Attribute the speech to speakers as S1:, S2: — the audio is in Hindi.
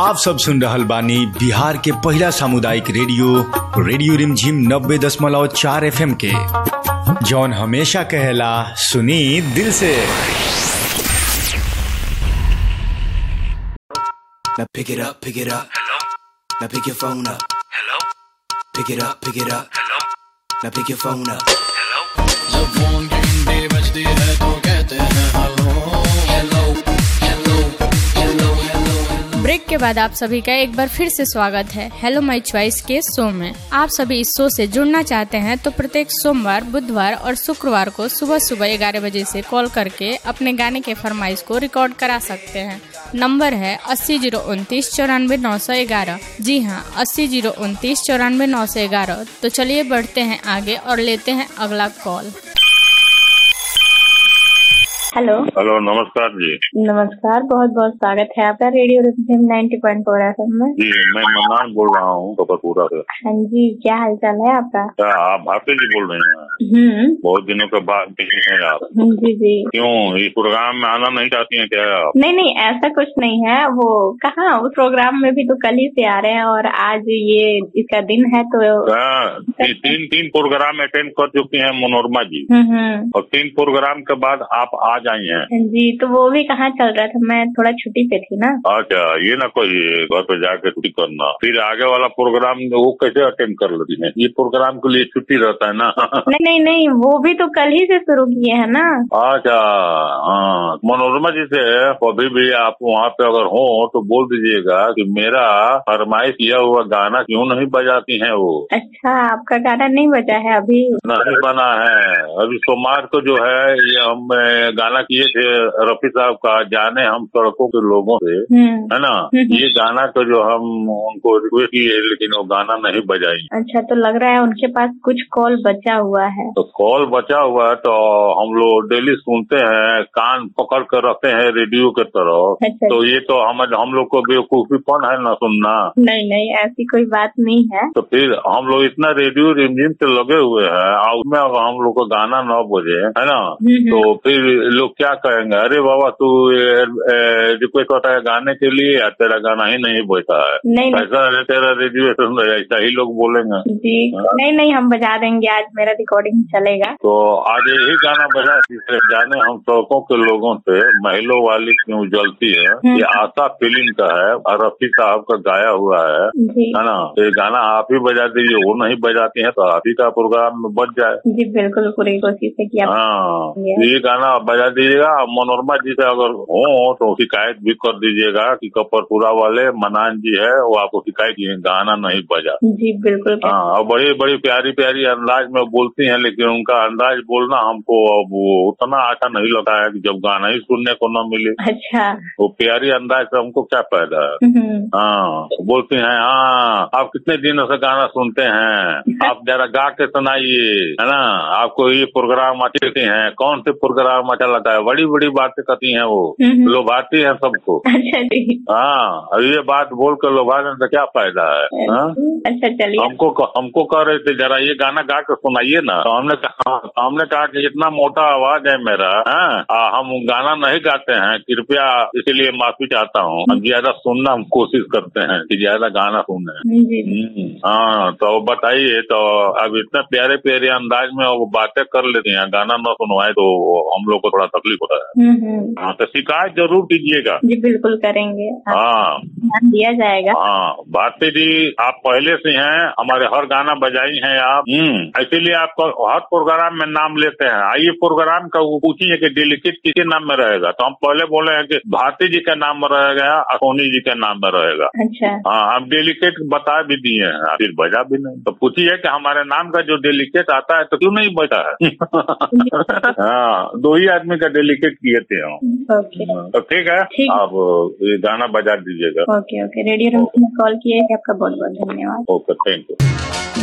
S1: आप सब सुन रहल बानी बिहार के पहला सामुदायिक रेडियो रिमझिम 90.4 FM के, जौन हमेशा कहेला सुनी दिल से।
S2: Now pick it up. Hello. Now pick your phone up. Hello. Pick it up. Hello. Now pick your phone up. Hello. जब फोन की घंटी बजती है तो कहते हैं hello hello hello hello hello.
S3: Break के बाद आप सभी का एक बार फिर से स्वागत है हेलो माय चॉइस के शो में। आप सभी इस शो से जुड़ना चाहते हैं तो प्रत्येक सोमवार, बुधवार और शुक्रवार को सुबह 11 बजे से कॉल करके अपने गाने के फरमाइश को रिकॉर्ड करा सकते हैं। नंबर है 80 029 94 911। जी हाँ, 80 029 94 911। तो चलिए बढ़ते हैं आगे और लेते हैं अगला कॉल।
S4: हेलो।
S5: नमस्कार जी।
S4: नमस्कार, बहुत बहुत स्वागत है आपका रेडियो रिमझिम 90.4 FM में।
S5: जी, मैं मन्नान बोल रहा हूँ कपरपुरा से।
S4: हाँ जी, क्या हाल चाल है आपका?
S5: क्या आप भारती जी बोल रहे हैं? बहुत दिनों के बाद मिली हैं आप।
S4: जी जी।
S5: क्यों, इस प्रोग्राम में आना नहीं चाहती हैं क्या आप?
S4: नहीं, ऐसा कुछ नहीं है। वो कहाँ, उस प्रोग्राम में भी तो कल ही से आ रहे हैं और आज ये इसका दिन है तो
S5: तीन प्रोग्राम अटेंड कर चुकी हैं मनोरमा जी, और 3 प्रोग्राम के बाद आप आज आई हैं।
S4: जी, तो वो भी कहाँ चल रहा था, मैं थोड़ा छुट्टी पे थी ना।
S5: अच्छा, ये ना कहिए घर पे जाके छुट्टी करना, फिर आगे वाला प्रोग्राम वो कैसे अटेंड कर लेती है? ये प्रोग्राम के लिए छुट्टी रहता है ना।
S4: नहीं, वो भी तो कल ही से शुरू किए हैं ना।
S5: अच्छा, हाँ, मनोरमा जी से कभी भी आप वहाँ पे अगर हो तो बोल दीजिएगा कि मेरा फरमाइश किया हुआ गाना क्यों नहीं बजाती हैं वो।
S4: अच्छा, आपका गाना नहीं बजा है अभी?
S5: नहीं बना है अभी। सोमवार को जो है ये हम गाना किए थे रफी साहब का, जाने हम सड़कों के लोगों से, है ना। ये गाना तो जो हम उनको रिक्वेस्ट किए लेकिन वो गाना नहीं बजाई।
S4: अच्छा, तो लग रहा है उनके पास कुछ कॉल बचा हुआ है।
S5: तो कॉल बचा हुआ है तो हम लोग डेली सुनते हैं, कान पकड़ कर रखते हैं रेडियो के तरफ।
S4: अच्छा,
S5: तो ये तो हम लोग को बेवकूफीपन है ना सुनना।
S4: नहीं, ऐसी कोई बात नहीं है।
S5: तो फिर हम लोग इतना रेडियो रिमझिम से लगे हुए हैं और उसमें अगर हम लोग को गाना न बजे, है ना, तो फिर लोग क्या कहेंगे, अरे बाबा तू रिक्वेस्ट करता है गाने के लिए या तेरा गाना ही नहीं बजता है, ऐसा है तेरा रेडियो सुन रहा है, ऐसा ही लोग बोलेंगे
S4: जी। नहीं, हम बजा देंगे, आज मेरा रिकॉर्डिंग चलेगा।
S5: तो आज यही गाना बजा जिसे जाने हम सड़कों के लोगों से महिलों वाली क्यों जलती है। ये आशा फिल्म का है और रफी साहब का गाया हुआ है ना। ये गाना आप ही बजा दीजिए, वो नहीं बजाती है तो आप ही का प्रोग्राम बच जाए।
S4: जी बिल्कुल, पूरी कोशिश है कि
S5: हाँ, ये गाना बजा दीजिएगा। मनोरमा जी से अगर हो तो शिकायत भी कर दीजिएगा कि कपरपुरा वाले मनान जी है वो आपको शिकायत किए गाना नहीं बजा।
S4: जी बिल्कुल।
S5: हाँ, और बड़ी प्यारी अंदाज में बोलती हैं, लेकिन उनका अंदाज बोलना हमको अब वो उतना अच्छा नहीं लगता है कि जब गाना ही सुनने को न मिले।
S4: अच्छा,
S5: वो प्यारी अंदाज से हमको क्या फायदा है। हाँ, बोलती हैं हाँ आप कितने दिनों से गाना सुनते हैं, आप जरा गा के सुनाइए, है ना, आपको ये प्रोग्राम अच्छे लगते हैं, कौन से प्रोग्राम अच्छा लगता है, बड़ी बातें कहती हैं, वो लोभाती हैं सबको।
S4: अच्छा जी।
S5: हाँ, अब ये बात बोल कर लोभाने से क्या फायदा है।
S4: अच्छा चलिए।
S5: हमको कह रहे थे जरा ये गाना गा के सुनाइए ना, तो हमने कहा कि इतना मोटा आवाज है मेरा, हम गाना नहीं गाते हैं, कृपया इसलिए माफी चाहता हूँ। हम ज्यादा सुनना हम कोशिश करते हैं कि ज्यादा गाना सुने। हाँ, तो बताइए, तो अब इतना प्यारे अंदाज में वो बातें कर लेते हैं, गाना न सुनवाए तो हम लोग को थोड़ा तकलीफ होता है। हाँ, तो शिकायत जरूर कीजिएगा।
S4: जी बिल्कुल करेंगे।
S5: हाँ,
S4: ध्यान दिया जाएगा।
S5: हाँ, भारती जी आप पहले से हैं, हमारे हर गाना बजाई हैं आप, इसीलिए आपको हर प्रोग्राम में नाम लेते हैं। आइए प्रोग्राम का वो पूछिए कि डेलीकेट किसके नाम में रहेगा, तो हम पहले बोले हैं कि भारती जी का नाम में रहेगा, सोनी जी के नाम में रहेगा।
S4: अच्छा।
S5: हाँ, हम डेलीकेट बता भी दिए हैं, फिर बजा भी नहीं। तो पूछिए कि हमारे नाम का जो डेलीकेट आता है तो क्यों नहीं बजा है। हाँ, 2 ही आदमी का डेलीकेट किए थे हम। तो ठीक है, आप ये गाना बजा दीजिएगा।
S4: ओके, रेडियो रिमझिम में कॉल किए, आपका बहुत बहुत धन्यवाद।
S5: Okay, thank you.